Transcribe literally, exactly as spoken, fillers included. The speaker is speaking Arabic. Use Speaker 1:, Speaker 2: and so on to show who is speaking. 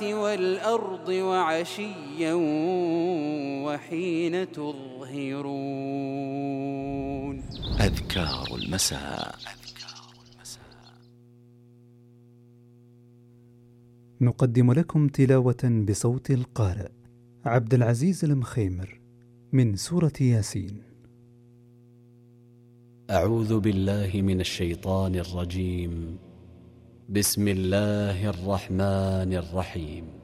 Speaker 1: والأرض وعشيا وحين تظهرون.
Speaker 2: أذكار المساء.
Speaker 3: نقدم لكم تلاوة بصوت القارئ عبد العزيز المخيمر من سورة ياسين.
Speaker 4: أعوذ بالله من الشيطان الرجيم. بسم الله الرحمن الرحيم.